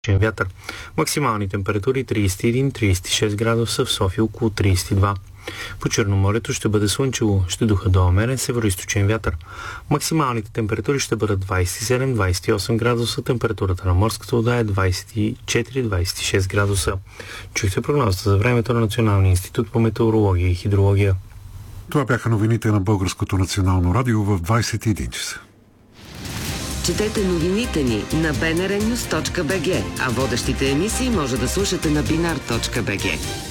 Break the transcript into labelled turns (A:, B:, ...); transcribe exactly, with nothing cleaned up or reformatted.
A: вятър. Максимални температури трийсет и един - трийсет и шест градуса, в София около трийсет и два. По Черноморието ще бъде слънчево, ще духа до умерен североизточен вятър. Максималните температури ще бъдат двийсет и седем - двийсет и осем градуса, температурата на морската вода е двийсет и четири - двийсет и шест градуса. Чухте прогнозата за времето на Националния институт по метеорология и хидрология.
B: Това бяха новините на Българското национално радио в двийсет и един часа.
C: Четете новините ни на би ен ар нюз точка би джи, а водещите емисии може да слушате на бинар точка би джи.